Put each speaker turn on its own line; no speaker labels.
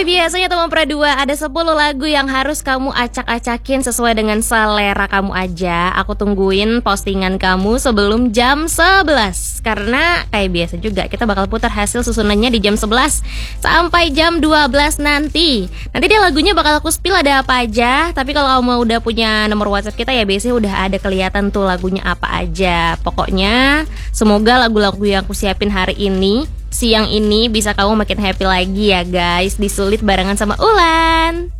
Seperti biasanya teman Pradua, ada 10 lagu yang harus kamu acak-acakin sesuai dengan selera kamu aja. Aku tungguin postingan kamu sebelum jam 11. Karena kayak biasa juga kita bakal putar hasil susunannya di jam 11 sampai jam 12 nanti. Nanti dia lagunya bakal aku spill ada apa aja. Tapi kalau kamu udah punya nomor WhatsApp kita ya biasanya udah ada kelihatan tuh lagunya apa aja. Pokoknya semoga lagu-lagu yang aku siapin hari ini, siang ini, bisa kamu makin happy lagi ya guys. Disulit barengan sama Ulan.